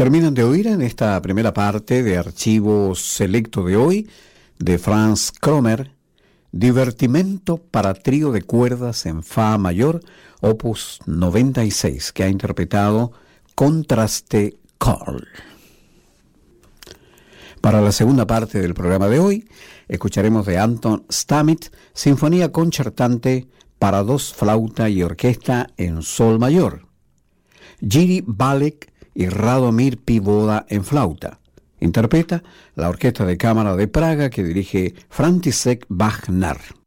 Terminan de oír en esta primera parte de Archivo Selecto de hoy de Franz Krommer, Divertimento para trío de cuerdas en Fa mayor, opus 96, que ha interpretado Contraste Carl. Para la segunda parte del programa de hoy, escucharemos de Anton Stamit, Sinfonía Concertante para dos flauta y orquesta en sol mayor. Jiří Balek y Radomír Pivoda en flauta. Interpreta la Orquesta de Cámara de Praga que dirige František Wagner.